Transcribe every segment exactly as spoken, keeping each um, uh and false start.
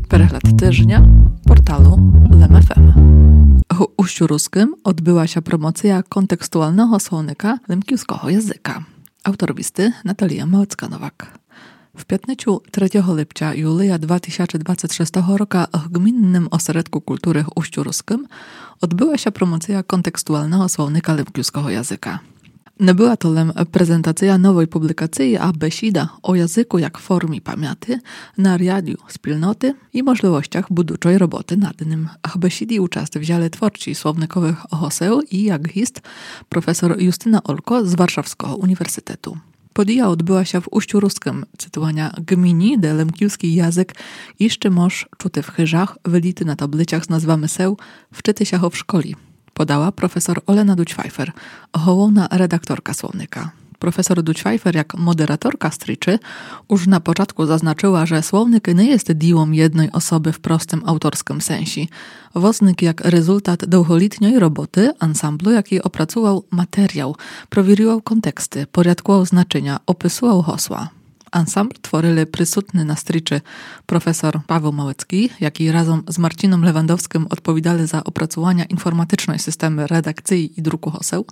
Prehlad tygodnia portalu Lem F M. W Uściu Ruskim odbyła się promocja kontekstualnego słownika lemkiewskiego języka. Autor listy Natalia Małecka-Nowak. W piętniciu trzeciego lipca Julia dwa tysiące dwudziestego szóstego roku w Gminnym Ośrodku Kultury w Uściu Ruskim odbyła się promocja kontekstualnego słownika lemkiewskiego języka. Nie była to lem prezentacja nowej publikacji, a besida o języku jak formie pamięci, narjadiu wspólnoty i możliwościach budowczej roboty nad nim. W besidi uczestnicy wzięli twórcy słownikowych hoseł i jak hist profesor Justyna Olko z Warszawskiego Uniwersytetu. Podija odbyła się w Uściu Ruskim, cytowania gmini, de lemkiewski język jeszcze moż czuty w chyżach, wylity na tabliciach z nazwami seł, wczyty się w szkoli. Podała profesor Olena Dućwajfer, hołowna redaktorka słownika. Profesor Dućwajfer, jak moderatorka stryczy, już na początku zaznaczyła, że słownik nie jest diłą jednej osoby w prostym autorskim sensie. Woznik jak rezultat długoletniej roboty ansamblu, jaki opracował materiał, prowiriwał konteksty, porядkował znaczenia, opisywał hasła. Ansambl tworzyli prysutny na stryczy profesor Paweł Małecki, jak i razem z Marcinem Lewandowskim odpowiadali za opracowania informatycznej systemy redakcji i druku haseł,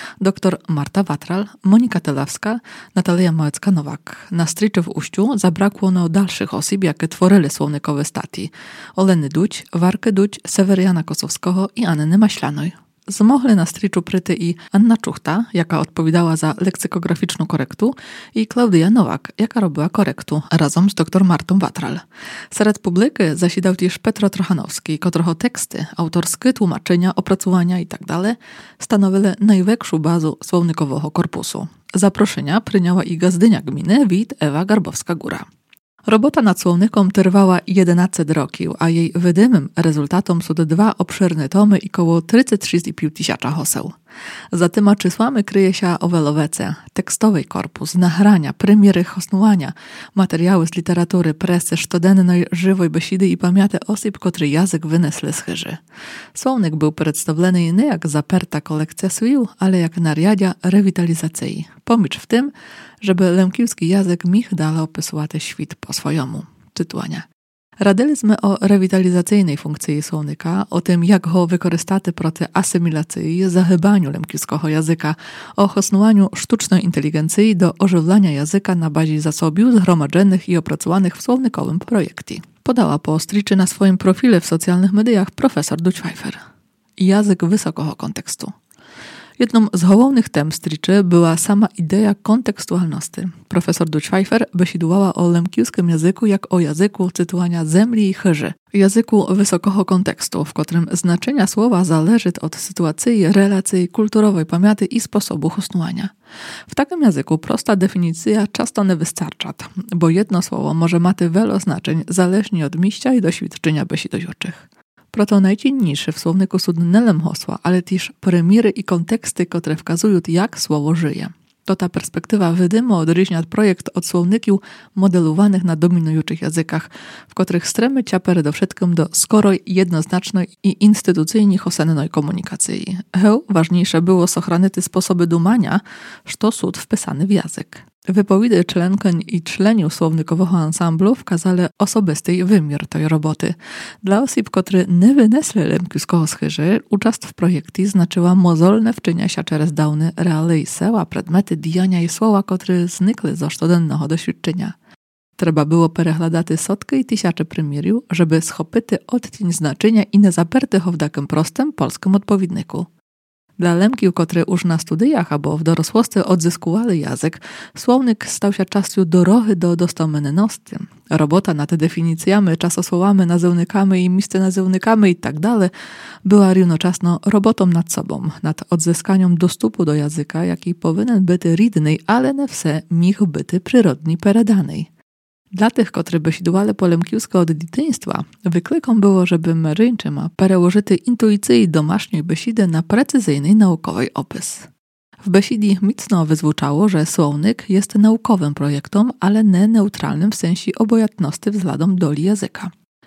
dr Marta Watral, Monika Telawska, Natalia Małecka-Nowak. Na stryczy w Uściu zabrakło no dalszych osób, jakie tworzyli słownikowe stati. Oleny Duć, Warky Duć, Seweriana Kosowskiego i Anny Maślanej. Zmogli na striczu pryty i Anna Czuchta, jaka odpowiadała za leksykograficzną korektu, i Klaudia Nowak, jaka robiła korektu, razem z dr Martą Watral. Wśród publiki zasidał też Petro Trochanowski, którego teksty, autorskie tłumaczenia, opracowania itd. stanowili największą bazę słownikowego korpusu. Zaproszenia przyjęła i gazdynia gminy Wit Ewa Garbowska-Góra. Robota nad słownikiem trwała jedenaście roków, a jej wydymym rezultatom są dwa obszerne tomy i koło trzydzieści sześć i pół tysiąca haseł. Za tyma czysłami kryje się owelowece, tekstowy korpus, nagrania, premiery hosnowania, materiały z literatury, presy, sztodennej, żywej besidy i pamięty osób, które język wynesli z chyży. Słownik był przedstawiony nie jak zaperta kolekcja swił, ale jak narjadia rewitalizacji. Pomicz w tym, żeby lemkiewski język mógł dalej opisywać świat po swojemu. Cytuania. Radiliśmy o rewitalizacyjnej funkcji słownika, o tym, jak go wykorzystać proti asymilacji, zachybaniu lemkiewskiego języka, o hosnowaniu sztucznej inteligencji do ożywlania języka na bazie zasobiów zgromadzonych i opracowanych w słownikowym projekcie. Podała po stryczy na swoim profilu w socjalnych mediach profesor Dućwajfer. Język wysokiego kontekstu. Jedną z głównych tem stryczy była sama idea kontekstualności. Profesor Dućwajfer besidowała o lemkiewskim języku jak o języku cytowania zemli i chyży. Języku wysokiego kontekstu, w którym znaczenia słowa zależy od sytuacji, relacji, kulturowej pamięci i sposobu hosnowania. W takim języku prosta definicja często nie wystarcza, bo jedno słowo może mieć wiele znaczeń zależnie od miejsca i doświadczenia besidujących. Proto najcenniejsze w słowniku są nie lem hasła, ale też premiery i konteksty, które wskazują, jak słowo żyje. To ta perspektywa wydymu odróżnia projekt od słowników modelowanych na dominujących językach, w których stremy cia przede wszystkim do skorej, jednoznacznej i instytucyjnie osennej komunikacji. Heu, ważniejsze było sochranyty sposoby dumania, że słów wpisany w język. Wypowiedzi członkoń i członów słownikowego ansamblu wskazali osobisty wymiar tej roboty. Dla osób, które nie wynesli lemkiewskiego z chyży, uczest w projekcie znaczyła mozolne wczynia się przez dawne realia seła, predmety, dijania i słowa, które znikły ze sztodennego doświadczenia. Trzeba było przeglądać setki i tysiące premierów, żeby schopyty odcień znaczenia i nie zaperty w takim prostym polskim odpowiedniku. Dla lemkiów, które już na studiach albo w dorosłości odzyskowali język, słownik stał się czasem dorohy do dostomnioności. Robota nad definicjami, czasosłowami, nazywnikami i miejscenazywnikami i tak dalej była równocześnie robotą nad sobą, nad odzyskaniem dostępu do języka, jaki powinien być rydny, ale nie wse mógł być przyrodni peredany. Dla tych, którzy besidowali po lemkiewsku od dzieciństwa, wykliką było, żeby meryńczyma przełożyć intuicji domaszniej besidy na precyzyjny naukowy opis. W besidii mocno wyzwuczało, że słownik jest naukowym projektem, ale nie neutralnym w sensie obojętności względem doli języka.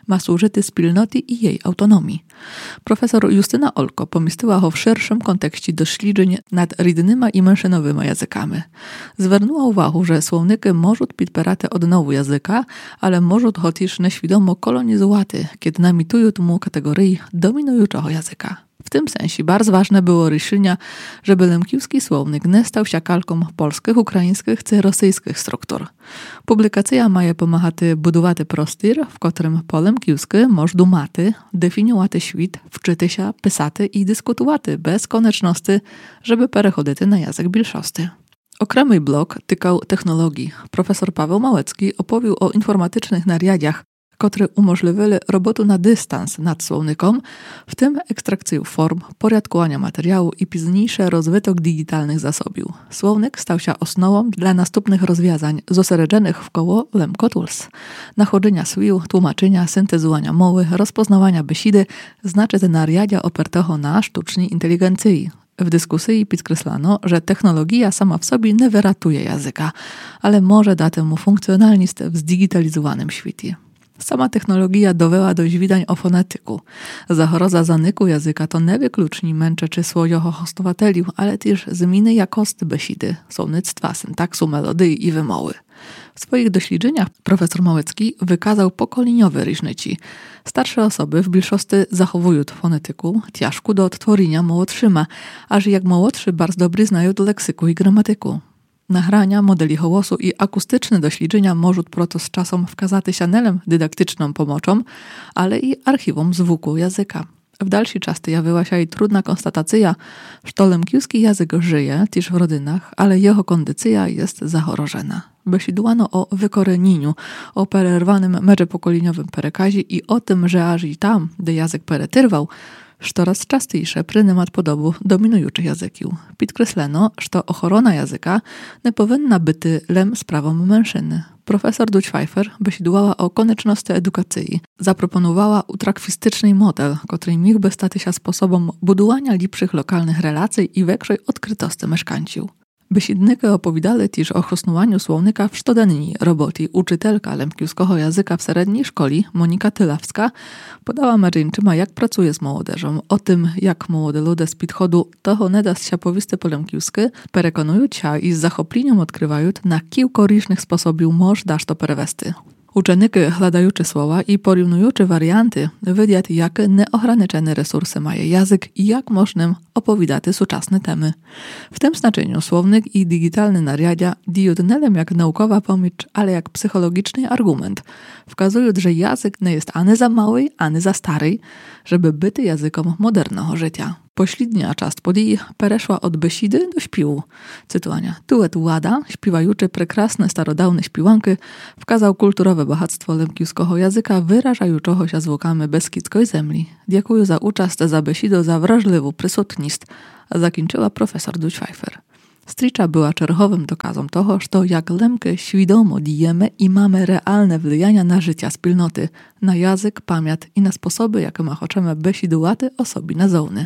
ma służyty spільноty i jej autonomii. Profesor Justyna Olko pomyślała o w szerszym kontekście doświadczeń nad rідними i mężczyznowymi językami. Zвернула увагу, że słowniki можуть підпирати однову języka, ale можуть chociaż nieświadomo kolonizować, kiedy namitują mu kategorii dominującego języka. W tym sensie bardzo ważne było решение, żeby lemkiewski słownik nie stał się kalką polskich, ukraińskich czy rosyjskich struktur. Publikacja ma pomagać budować prostor, w którym po lemkiewsku można думать, definiować świat, wczyty się, pisać i dyskutować bez konieczności, żeby przechodzić na język bільшості. Okremy blok tykał technologii. Profesor Paweł Małecki opowił o informatycznych nariadiach, które umożliwiły robotę na dystans nad słownikom, w tym ekstrakcję form, porядkowania materiału i późniejszy rozwytok digitalnych zasobił. Słownik stał się osnową dla następnych rozwiązań zosереджених wkoło Lemko Tools. Nachodzenia słów, tłumaczenia, syntezowania mowy, rozpoznawania besidy, znaczy te nariadia opartego na sztucznej inteligencji. W dyskusji podkreślano, że technologia sama w sobie nie wyratuje języka, ale może dać mu funkcjonalność w zdigitalizowanym świecie. Sama technologia dowела do zwidań o fonetyku. Zagroza zanyku języka to nie wyklucznie męcze czy swojego hostowateli, ale też zmiany jakości besidy, słownictwa, syntaksu, melodii i wymowy. W swoich doświadczeniach profesor Małecki wykazał pokoleniowe różnice. Starsze osoby w większości zachowują fonetyku, ciężku do odtworzenia młodszyma, aż jak młodszy bardzo dobry znają leksyku i gramatyku. Nagrania, modeli głosu i akustyczne doświadczenia mogą proto z czasem wkazać się nie tylko dydaktyczną pomocą, ale i archiwum zwuku języka. W dalszej części jawiła się i trudna konstatacja, że lemkiewski język żyje też w rodzinach, ale jego kondycja jest zagrożona. Besidłano o wykorenieniu, o przerwanym międzypokoleniowym perekazie i o tym, że aż i tam, gdzie język peretyrwał, że coraz częstsze prynymat podobu dominujących języków. Podkreślono, że ochrona języka nie powinna być lem sprawą mężczyzny. Profesor Duć-Pfeiffer besidłała o konieczności edukacji. Zaproponowała utrakwistyczny model, który mógłby stać się sposobem budowania lepszych lokalnych relacji i większej odkrytości mieszkańców. Besidniki opowiadali też o chosnowaniu słownika w sztodenni roboty. Uczytelka lemkiewskiego języka w średniej szkole, Monika Tylawska, podała mężczyznom, jak pracuje z młodzieżą. O tym, jak młode ludzie z podchodu toho nie da się powisty po lemkiewsku, przekonują się i z zachopleniem odkrywają, na kilka różnych sposobów można to przewести. Uczeniki hľadajući słowa i porównujući warianty, widzą, jakie nieograniczone resursy ma język i jak można opowiadać współczesne temy. W tym znaczeniu słownik i digitalne nariadia dają nie tylko jak naukowa pomoc, ale jak psychologiczny argument. Wskazują, że język nie jest ani za mały, ani za stary, żeby być językiem modernego życia. Pośrednia część podii przeszła od besidy do śpiewu. Cytowania. Duet Łada, śpiewający prekrasne starodawne śpiewanki, wskazał kulturowe bogactwo lemkiewskiego języka wyrażającego się zwłokami beskidzkiej ziemi. Dziękuję za uczast, za besidę, za wrażliwą przysutność, zakończyła profesor Duć-Pfeiffer. Stricza była czerwowym dokazem toho, że jak lemkę świadomo dijemy i mamy realne wpływania na życie wspólnoty, na język, pamięć i na sposoby, jakie ma chcemy besidować osoby na zowny.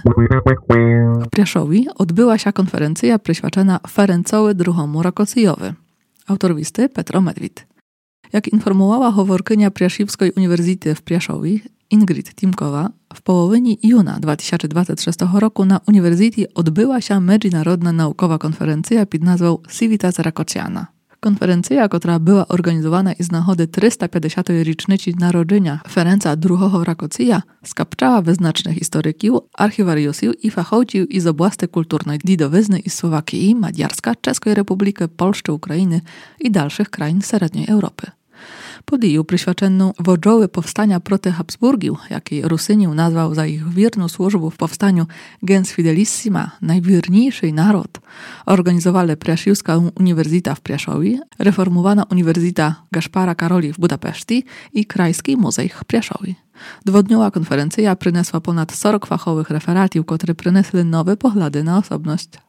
W Priaszowi odbyła się konferencja przyświadczona Ferencowi drugiemu Rakocjowi. Autor listy Petro Medwid. Jak informowała howorkynia Priaszewskiej Uniwersytetu w Priaszowi, Ingrid Timkowa, w połowinie juna dwa tysiące dwudziestego trzeciego roku na Uniwersytecie odbyła się międzynarodna naukowa konferencja pod nazwą Civitas Rakociana. Konferencja, która była organizowana i z nagody trzysta pięćdziesiątej rocznicy narodzenia Ferenca drugiego Rakocija, skapczała wyznacznych historyków, archiwariusów i fachowców z oblasti kulturnej Didowyzny i Słowakii, Madziarska, Czeskiej Republiki, Polski, Ukrainy i dalszych krain średniej Europy. Podiju przyświadczoną wodzoły powstania proti Habsburgiów, jaki Rusynił nazwał za ich wierną służbę w powstaniu gens fidelissima, najwierniejszy naród, organizowali Priaszewska Uniwersytet w Priaszowie, reformowana Uniwersytet Gaspara Karoli w Budapeszcie i Krajski Muzej w Priaszowie. Dwudniowa konferencja przyniosła ponad czterdzieści fachowych referatów, które przyniosły nowe poglądy na osobność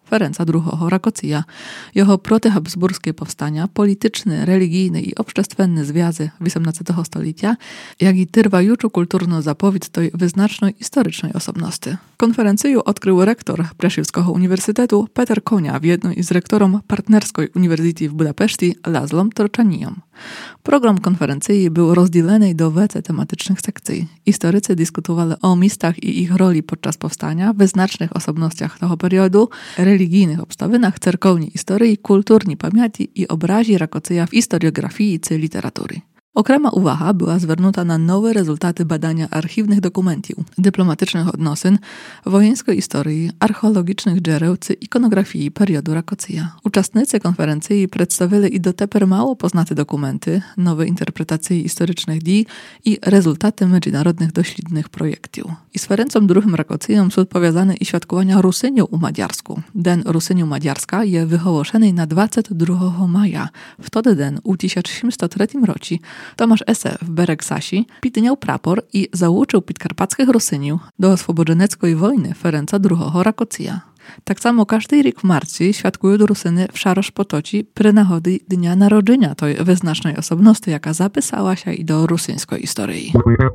Ferenca druhого Rakocija. Jeho protyhabsburskie powstania, polityczne, religijne i obszczestwenne zwiazy osiemnastego stolecia, jak i trwajuću kulturną zapowiedź tej wyznacznej historycznej osobności. Konferencję odkrył rektor Prešivského uniwersytetu Peter Konia w jednej z rektorom partnerskiej Uniwersytety w Budapeszti Laszlom Torczanią. Program konferencji był rozdzielony do wiece tematycznych sekcji. Historycy dyskutowali o miastach i ich roli podczas powstania, wyznacznych osobnościach tego periodu, religijnych obstawinach, cerkownej historii, kulturnej pamięci i obrazie Rakocija w historiografii czy literatury. Okrema uwaga była zwiernuta na nowe rezultaty badania archiwnych dokumentów, dyplomatycznych odnosyn, wojenskiej historii, archeologicznych dzieł czy ikonografii periodu Rakocija. Uczestnicy konferencji przedstawili i doteper mało poznate dokumenty, nowe interpretacje historycznych dzieł i rezultaty międzynarodnych doślednych projektów. I z Ferencą druhym Rakocijem są powiązane i świadkowania Rusyniu u Madziarsku. Den Rusyniu Madziarska je wyhołoszeny na dwudziestego drugiego maja. Wtedy den u tysiąc osiemset trzecim roku Tomasz Ese w Bereksasi pitniał prapor i załuczył podkarpackich Rusyniów do oswobodzeneckiej wojny Ferenca druhego Rakocija. Tak samo każdy rok w marcu świadkują Rusyny w Szarosz Potoci przy nahody dnia narodzenia tej wyznacznej osobności, jaka zapisała się i do rusyńskiej historii.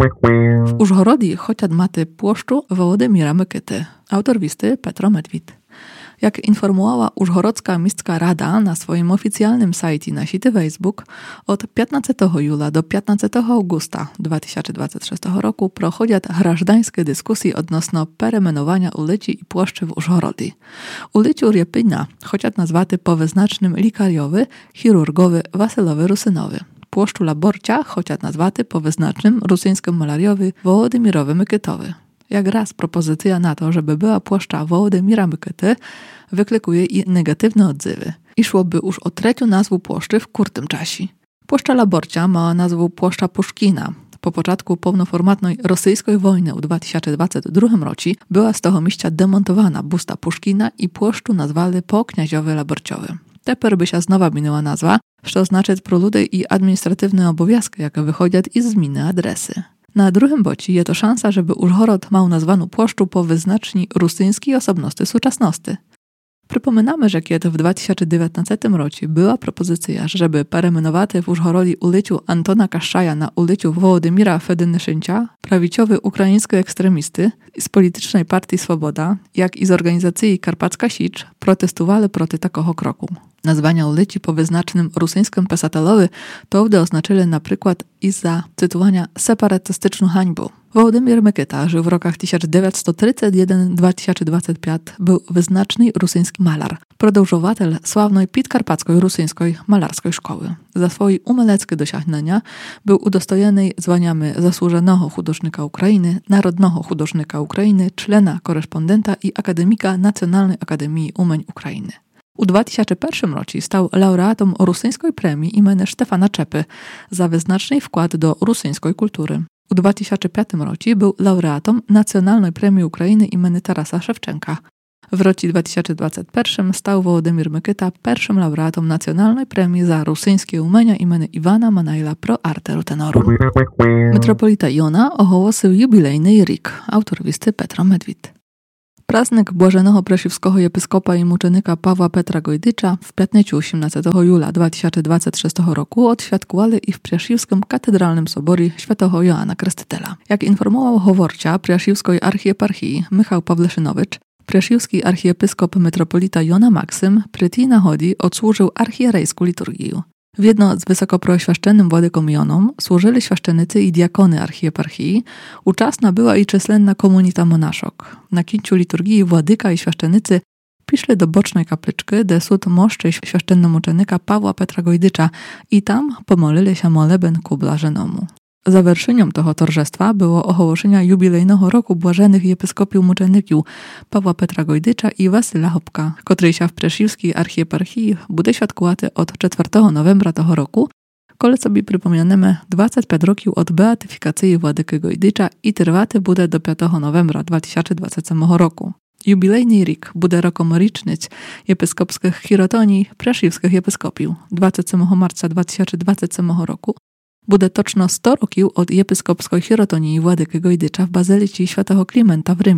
W Użhorodzie chociaż maty płoszczu Wołodymira Mykyty, autor listy Petro Medwid. Jak informowała Użhorodzka Mistrska Rada na swoim oficjalnym sajcie na sieci Facebook, od piętnastego jula do piętnastego augusta dwa tysiące dwudziestego szóstego roku prochodzą grażdańskie dyskusje odnośnie peremenowania ulicy i płoszczy w Użhorodzie. Ulicą Riepina, chociaż nazwaty po wyznacznym likariowy, chirurgowy Wasylowy Rusynowy. Płoszczu Laborcia, chociaż nazwaty po wyznacznym rosyjskim malariowy Wołodymirowy Mykytowy. Jak raz propozycja na to, żeby była płoszcza Wołodymira Mykyty, wyklikuje i negatywne odzywy. I szłoby już o trzecią nazwę płoszczy w krótkim czasie. Płoszcza Laborcia ma nazwę Płoszcza Puszkina. Po początku pełnoformatnej rosyjskiej wojny w dwa tysiące dwudziestym drugim roku była z tego miejsca demontowana busta Puszkina i płoszczu nazwali po kniaziowy Laborciowy. Teper by się znowa minęła nazwa, co oznacza proludy i administratywne obowiązki, jakie wychodzą i z zmiany adresy. Na drugim boci jest to szansa, żeby Użhorod miał nazwaną płoszczu po wyznaczni rusyńskiej osobności współczesności. Przypominamy, że kiedy w dwa tysiące dziewiętnastym roku była propozycja, żeby peremenować w Użhorodzie ulicę Antona Kaszaja na ulicę Wołodymira Fedynyszyncia, prawiciowy ukraiński ekstremisty z politycznej partii Swoboda, jak i z organizacji Karpacka Sicz protestowali proti takiego kroku. Nazwania ulicy po wyznacznym rosyjskim pisatelowi to wtedy oznaczyli na przykład i za cytowania separatystyczną hańbą. Wołodymir Mykyta żył w rokach tysiąc dziewięćset trzydziestym pierwszym do dwa tysiące dwudziestego piątego. Był wyznaczny rosyjski malar, продовжуватель sławnej підkarpackiej rosyjskiej malarskiej szkoły. Za swoje umeleckie dosięgnięcia był udostojony zwaniami zasłużonego hudожnika Ukrainy, narodnego hudожnika Ukrainy, człona korespondenta i akademika Nacjonalnej Akademii Umeń Ukrainy. U dwa tysiące pierwszym roku stał laureatem rosyjskiej premii imienia Stefana Czepy za wyznaczny wkład do rosyjskiej kultury. U dwa tysiące piątym roku był laureatem Nacjonalnej Premii Ukrainy imienia Tarasa Szewczenka. W roku dwa tysiące dwudziestym pierwszym stał Wołodymir Mykyta pierwszym laureatem Nacjonalnej Premii za rosyjskie umenia imienia Iwana Manajla pro arte tenoru. Metropolita Jona ogłosił jubilejny rok, autor listy Petro Medwid. Praznik Błażenego Prešivského episkopa i muczenika Pawła Petra Gojdycza w piątnicu osiemnastego jula dwa tysiące dwudziestego szóstego roku odświadkowali i w Prešivskim Katedralnym Soborze Świętego Joana Krstytela. Jak informował howorcia Prešivskiej archieparchii Michał Pawleszynowicz, Prešivski archiepiskop metropolita Jona Maksym przy tej nachodzi odsłużył archierejską liturgię. W jedno z wysokoproświaszczennym władykom Jonom służyli świaszczenicy i diakony archieparchii. Uczasna była i czyslenna komunita monaszok. Na kińcu liturgii władyka i świaszczenicy piszli do bocznej kapliczki, de sud moszczy świaszczennomuczenika Pawła Petra Gojdycza i tam pomolili się moleben ku Blażenomu. Zawerszeniem tego torzestwa było ogłoszenie jubilejnego roku błażenych episkopiów muczeników Pawła Petra Gojdycza i Wasyla Hopka, który się w Prešivskiej archieparchii bude świadkowaty od czwartego nowembra tego roku, kole sobie przypominamy dwadzieścia pięć roków od beatyfikacji władyky Gojdycza i trwaty bude do piątego nowembra dwa tysiące dwudziestego roku. Jubilejny rok bude rokom rocznic episkopskich hirotonii Prešivskich episkopiów dwudziestego marca dwa tysiące dwudziestego roku. Bude točno sto roków od episkopskiej hirotonii władyky Gojdycza w Bazylice Świętego Klimenta w Rzymie.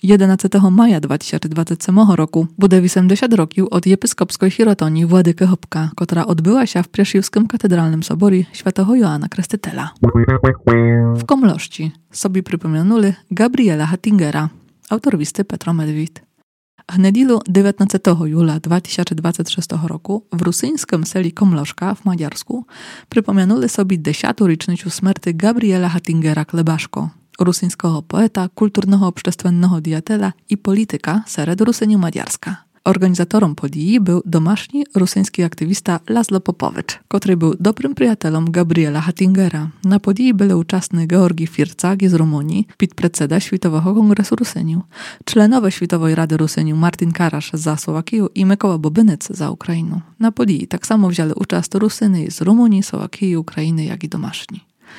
jedenastego maja dwa tysiące dwudziestego roku bude osiemdziesiąt roków od episkopskiej hirotonii Władyky Hopka, która odbyła się w Prześliwskim Katedralnym Soborie Świętego Joana Krestytela. W Komlości sobie przypomenuli Gabriela Hattingera, autorowisty Petro Medwid. W niedzielu dziewiętnastego jula dwa tysiące dwudziestego szóstego roku w rusyńskim seli Komloszka w Madziarsku przypomenuli sobie dziesiątą rocznicę śmierci Gabriela Hattingera Klebaszko, rusyńskiego poeta, kulturnego obszczestwennego diatela i polityka sered Rusyni Madziarska. Organizatorem podii był domaśni rusyński aktywista Laszlo Popowicz, który był dobrym przyjacielem Gabriela Hattingera. Na podii byli uczestni Georgi Fircak z Rumunii, podpredseda Światowego Kongresu Rusyniów, członowie Światowej Rady Rusyniów Martin Karasz za Słowakiju i Mykoła Bobynyc za Ukrainę. Na podii tak samo wzięli udział Rusyny z Rumunii, Słowakii, Ukrainy, jak i domaśni.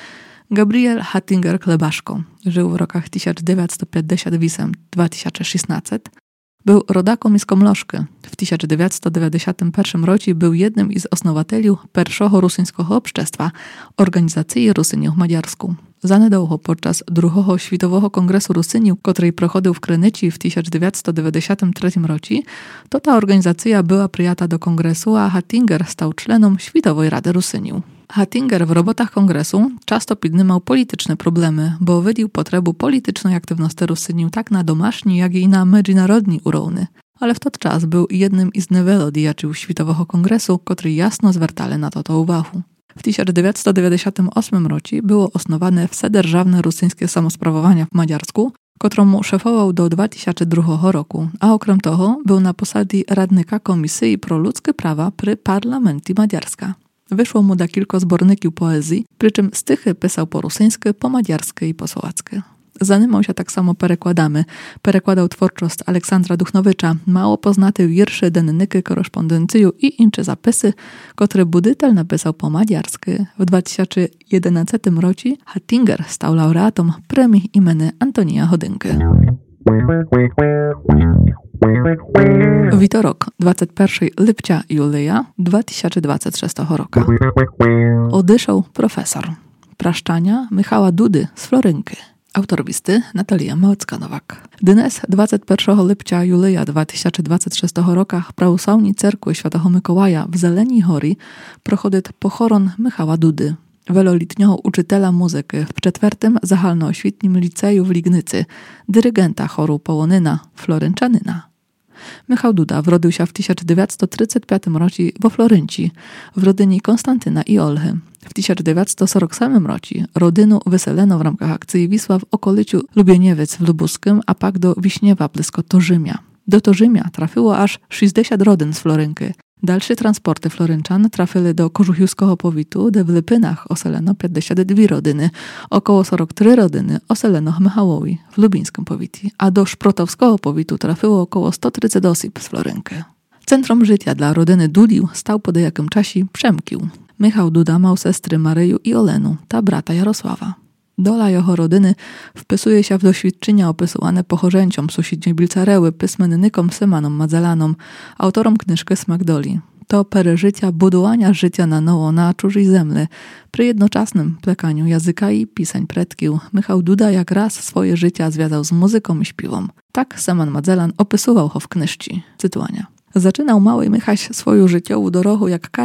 Gabriel Hattinger Klebaszko żył w rokach tysiąc dziewięćset pięćdziesiąt osiem do dwa tysiące szesnastego. Był rodakom z Komloszki. W tysiąc dziewięćset dziewięćdziesiątym pierwszym roku był jednym z osnowatelji pierwszego rusyńskiego obszczestwa, organizacji Rusyniów Madziarsku. Zanedługo podczas drugiego Światowego Kongresu Rusyniów, który prochodził w Krynyci w tysiąc dziewięćset dziewięćdziesiątym trzecim roku, to ta organizacja była przyjata do kongresu, a Hattinger stał członem Światowej Rady Rusyniów. Hattinger w robotach kongresu często podnimał polityczne problemy, bo widział potrzebę politycznej aktywności Rusyniów tak na domaśni, jak i na międzynarodni urowny. Ale w ten czas był jednym z niewielu działaczy Światowego Kongresu, który jasno zwracali na to, to uwagę. W tysiąc dziewięćset dziewięćdziesiątym ósmym roku było osnowane Wsedержавne Rusyńskie Samosprawowanie w Madziarsku, któremu szefował do dwa tysiące drugiego roku, a okrem toho był na posadzie radnika Komisji pro ludzkie prawa przy Parlamencie Madziarska. Wyszło mu da kilka zborników poezji, przy czym stychy pisał po rusyńsku, po madziarsku i po słowacku. Zanimał się tak samo perekładami. Perekładał twórczość Aleksandra Duchnowicza, mało poznaty wiersze, dennyki, korespondencję i inne zapisy, które budytel napisał po madziarsku. W dwa tysiące jedenastym roku Hattinger stał laureatom premii imienia Antonija Chodynki. Witorok, dwudziestego pierwszego lipca Julia dwa tysiące dwudziestego szóstego roku. Odeszł profesor. Praszczania Michała Dudy z Florynki. Autorowisty Natalia Małecka-Nowak. Dnes dwudziestego pierwszego lipca Julia dwa tysiące dwudziestego szóstego roku w prawosławnej cerkwi Świętego Mikołaja w Zeleni Hory prochodzi pochoron Michała Dudy, wielolitniego uczytela muzyki w czwartym Zachalnooświetnim Liceju w Lignycy, dyrygenta choru Połonyna, Florynczanyna. Michał Duda wrodził się w tysiąc dziewięćset trzydziestym piątym roku we Florynci, w rodynie Konstantyna i Olchy. W tysiąc dziewięćset czterdziestym ósmym roku rodynu wyseleno w ramach akcji Wisła w okoliczu Lubieniewiec w Lubuskim, a pak do Wiśniewa blisko Torzymia. Do Torzymia trafiło aż sześćdziesiąt rodyn z Florynki. Dalsze transporty Florynczan trafili do Kożuchiowskiego powitu, gdzie w Lypynach oseleno pięćdziesiąt dwie rodyny, około czterdzieści trzy rodyny oseleno w Michałowi w lubińskim powicie, a do Szprotowskiego powitu trafiło około sto trzydzieści osób z Florynki. Centrum życia dla rodyny Dudił stał po jakim czasie Przemkił. Michał Duda miał sestry Maryju i Olenu, ta brata Jarosława. Dola jego rodyny wpisuje się w doświadczenia opisywane pochorzęciom sąsiedniej Bilcareły, pysmennikom Symanom Madzelanom, autorom knyżki Smak Doli. To pereżycia budowania życia na nowo na czurzej zemle, przy jednoczesnym plekaniu języka i pisań predkił. Michał Duda jak raz swoje życia związał z muzyką i śpiewą. Tak Syman Madzelan opisywał go w knyżci. Cytowania. Zaczynał mały Michaś swoją życiową drogę jak